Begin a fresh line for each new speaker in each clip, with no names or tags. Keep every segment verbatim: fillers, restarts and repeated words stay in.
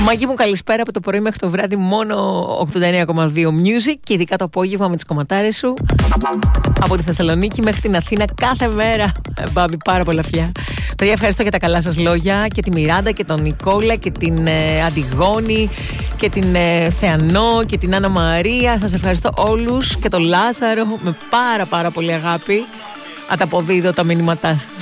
Μάγκη μου, καλησπέρα από το πρωί μέχρι το βράδυ. Μόνο ογδόντα εννέα κόμμα δύο Music και ειδικά το απόγευμα με τις κομματάρες σου. Από τη Θεσσαλονίκη μέχρι την Αθήνα κάθε μέρα. Ε, Μπάμπη, πάρα πολλά φιλιά. Παιδιά, ευχαριστώ για τα καλά σας λόγια και τη Μιράντα και τον Νικόλα και την ε, Αντιγόνη και την ε, Θεανό και την Άννα Μαρία. Σας ευχαριστώ όλους και τον Λάζαρο με πάρα πάρα πολύ αγάπη. Ανταποδίδω τα μηνύματά σας.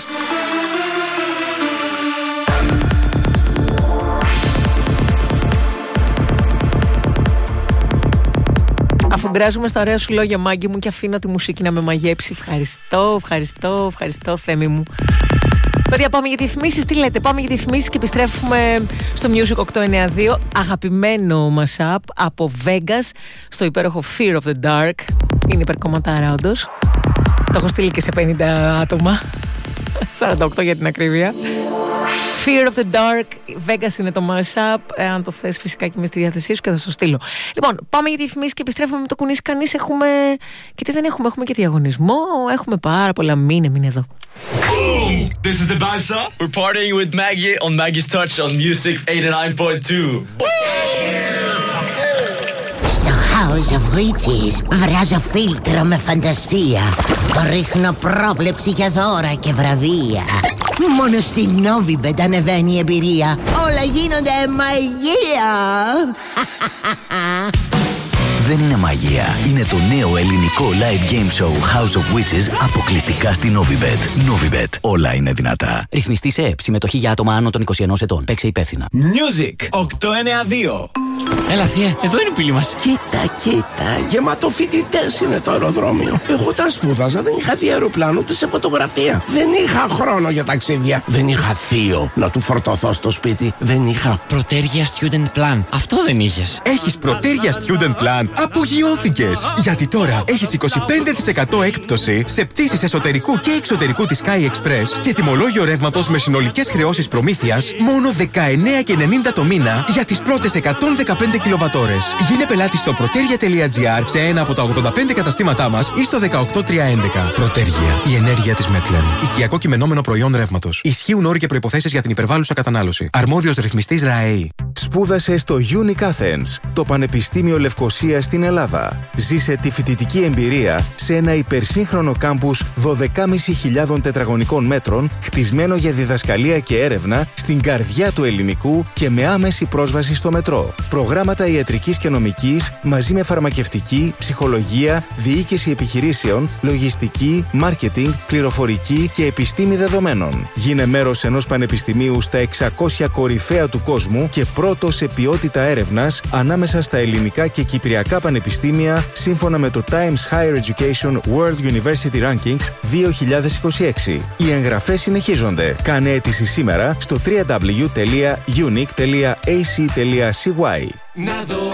Αφού γκράζουμε στα ωραία σου λόγια, Μάγκη μου, και αφήνω τη μουσική να με μαγέψει. Ευχαριστώ, ευχαριστώ, ευχαριστώ, Θέμη μου. Παιδιά, πάμε για διαφημίσεις. Τι λέτε, πάμε για διαφημίσεις και επιστρέφουμε στο Music οκτακόσια ενενήντα δύο. Αγαπημένο mashup από Vegas στο υπέροχο Fear of the Dark. Είναι υπερκομματάρα, όντως. Το έχω στείλει και σε πενήντα άτομα. σαράντα οκτώ για την ακρίβεια. Fear of the Dark, Vegas είναι το mashup. Ε, αν το θες, φυσικά και είμαι στη διάθεσή σου και θα σου στείλω. Λοιπόν, πάμε για διαφημίσεις και επιστρέφουμε με το κουνήσει κανείς. Έχουμε. Και τι δεν έχουμε, έχουμε και διαγωνισμό. Έχουμε πάρα πολλά. Μείνε, μείνε εδώ.
Boom! This is the Barca. We're partying with Maggie on Maggie's Touch on Music eighty-nine point two.
Στο House of Witches βράζω φίλτρο με φαντασία. Ρίχνω πρόβλεψη για δώρα και βραβεία. Μόνο στη Novibet ανεβαίνει η εμπειρία. Όλα γίνονται μαγεία.
Δεν είναι μαγεία. Είναι το νέο ελληνικό live game show House of Witches αποκλειστικά στη Novibet. Novibet. Όλα είναι δυνατά.
Ρυθμιστή σε ΕΕΠ. Συμμετοχή για άτομα άνω των είκοσι ενός ετών. Παίξε υπεύθυνα.
Music οκτακόσια ενενήντα δύο.
Έλα, θεία, εδώ είναι η πύλη μας.
Κοίτα, κοίτα, γεμάτο φοιτητές είναι το αεροδρόμιο. Εγώ τα σπούδαζα, δεν είχα δει αεροπλάνο ούτε σε φωτογραφία. Δεν είχα χρόνο για ταξίδια. Δεν είχα θείο να του φορτωθώ στο σπίτι. Δεν είχα.
Πρωτέργεια Student Plan. Αυτό δεν είχες.
Έχεις Πρωτέργεια Student Plan? Απογειώθηκες! Γιατί τώρα έχεις είκοσι πέντε τοις εκατό έκπτωση σε πτήσεις εσωτερικού και εξωτερικού της Sky Express και τιμολόγιο ρεύματος με συνολικές χρεώσεις προμήθειας μόνο δεκαεννέα και ενενήντα το μήνα για τις πρώτες εκατόν δεκαπέντε κιλοβατόρες. Γίνε πελάτη στο protergia τελεία gr σε ένα από τα ογδόντα πέντε καταστήματά μας ή στο δεκαοκτώ τριακόσια έντεκα. Protergia, η ενέργεια της Μέτλεν. Οικιακό κειμενόμενο προϊόν ρεύματος. Ισχύουν όροι και προϋποθέσεις για την υπερβάλλουσα κατανάλωση. Αρμόδιος ρυθμιστής ΡΑΕΗ.
Σπούδασε στο Unic Athens, το Πανεπιστήμιο Λευκωσίας στην Ελλάδα. Ζήσε τη φοιτητική εμπειρία σε ένα υπερσύγχρονο κάμπους δώδεκα χιλιάδες πεντακόσια τετραγωνικών μέτρων, χτισμένο για διδασκαλία και έρευνα στην καρδιά του ελληνικού και με άμεση πρόσβαση στο μετρό. Προγράμματα ιατρικής και νομικής μαζί με φαρμακευτική, ψυχολογία, διοίκηση επιχειρήσεων, λογιστική, μάρκετινγκ, πληροφορική και επιστήμη δεδομένων. Γίνε μέρος ενός πανεπιστημίου στα εξακόσια κορυφαία του κόσμου και πρώτο σε ποιότητα έρευνας ανάμεσα στα ελληνικά και κυπριακά πανεπιστήμια σύμφωνα με το Times Higher Education World University Rankings δύο χιλιάδες είκοσι έξι. Οι εγγραφές συνεχίζονται. Κάνε αίτηση σήμερα στο double-u double-u double-u τελεία unic τελεία a c τελεία c y.